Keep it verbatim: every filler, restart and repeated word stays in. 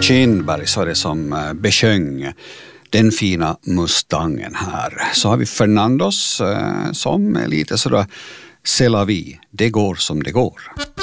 Kinberg så är det som besjöng den fina Mustangen här. Så har vi Fernandos som är lite sådär C'est la vie, det går som det går.